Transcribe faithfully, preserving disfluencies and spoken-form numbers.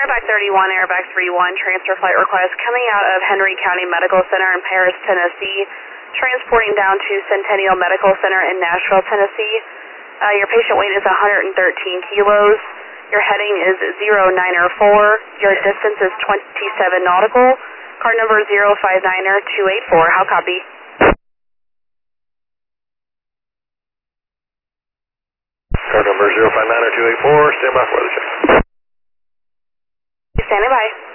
Airbag thirty-one, Airbag three one, transfer flight request coming out of Henry County Medical Center in Paris, Tennessee, transporting down to Centennial Medical Center in Nashville, Tennessee. Uh, your patient weight is one hundred thirteen kilos. Your heading is zero nine four. Your distance is twenty-seven nautical. Card number zero five nine two eight four. How copy? Card number zero five nine two eight four. Stand by for the check. Standing by.